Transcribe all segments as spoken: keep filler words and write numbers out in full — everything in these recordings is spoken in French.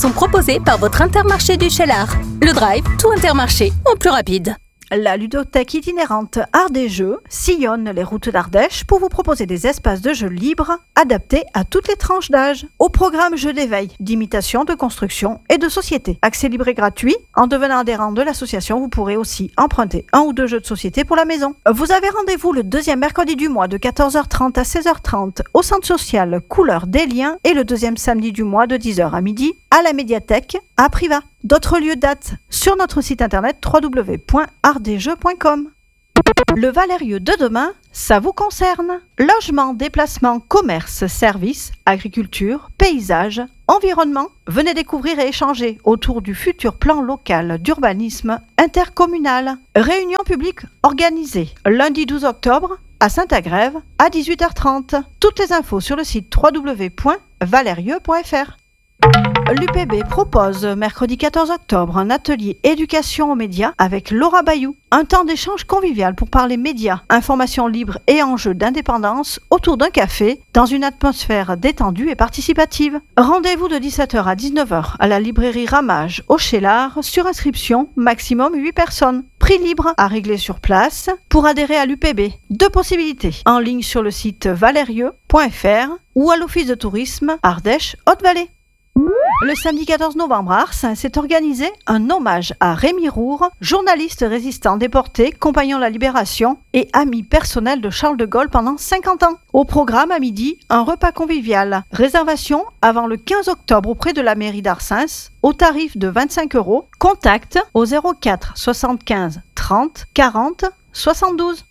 sont proposés par votre Intermarché du Cheylard. Le Drive, tout Intermarché, en plus rapide. La ludothèque itinérante Art des Jeux sillonne les routes d'Ardèche pour vous proposer des espaces de jeux libres adaptés à toutes les tranches d'âge. Au programme jeux d'éveil, d'imitation, de construction et de société. Accès libre et gratuit. En devenant adhérent de l'association, vous pourrez aussi emprunter un ou deux jeux de société pour la maison. Vous avez rendez-vous le deuxième mercredi du mois de quatorze heures trente à seize heures trente au centre social Couleur des Liens et le deuxième samedi du mois de dix heures à midi à la médiathèque à Privas. D'autres lieux datent sur notre site internet w w w point art des jeux point com. Le Valérieux de demain, ça vous concerne. Logement, déplacement, commerce, services, agriculture, paysage, environnement. Venez découvrir et échanger autour du futur plan local d'urbanisme intercommunal. Réunion publique organisée lundi douze octobre à Saint-Agrève à dix-huit heures trente. Toutes les infos sur le site w w w point valérieux point f r. L'U P B propose mercredi quatorze octobre un atelier éducation aux médias avec Laura Bayou. Un temps d'échange convivial pour parler médias, information libre et enjeux d'indépendance autour d'un café dans une atmosphère détendue et participative. Rendez-vous de dix-sept heures à dix-neuf heures à la librairie Ramage au Cheylard sur inscription maximum huit personnes. Prix libre à régler sur place pour adhérer à l'U P B. Deux possibilités en ligne sur le site valérieux point f r ou à l'Office de tourisme Ardèche Haute-Vallée. Le samedi quatorze novembre à Arsens s'est organisé un hommage à Rémi Roure, journaliste résistant déporté, compagnon de la Libération et ami personnel de Charles de Gaulle pendant cinquante ans. Au programme à midi, un repas convivial. Réservation avant le quinze octobre auprès de la mairie d'Arsens au tarif de vingt-cinq euros. Contact au zéro quatre soixante-quinze trente quarante soixante-douze.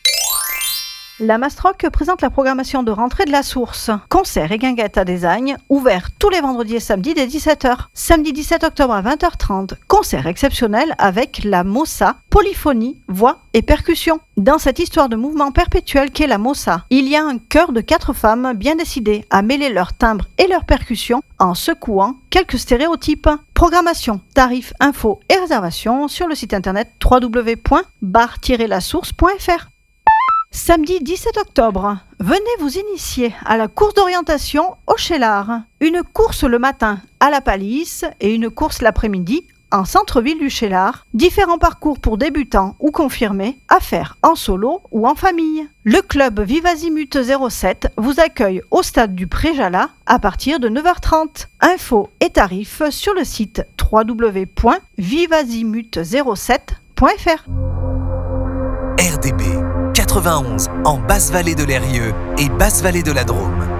La Mastroc présente la programmation de rentrée de la Source. Concert et guinguettes à Desagnes, ouvert tous les vendredis et samedis dès dix-sept heures. Samedi dix-sept octobre à vingt heures trente, concert exceptionnel avec la Mossa, polyphonie, voix et percussion. Dans cette histoire de mouvement perpétuel qu'est la Mossa, il y a un chœur de quatre femmes bien décidées à mêler leurs timbres et leurs percussions en secouant quelques stéréotypes. Programmation, tarifs, infos et réservations sur le site internet w w w point bar tiret la source point f r. Samedi dix-sept octobre, venez vous initier à la course d'orientation au Cheylard. Une course le matin à la Palisse et une course l'après-midi en centre-ville du Cheylard. Différents parcours pour débutants ou confirmés à faire en solo ou en famille. Le club Vivazimut zéro sept vous accueille au stade du Pré-Jala à partir de neuf heures trente. Infos et tarifs sur le site w w w point vivazimut zéro sept point f r. R D B quatre-vingt-onze en Basse-Vallée de l'Eyrieux et Basse-Vallée de la Drôme.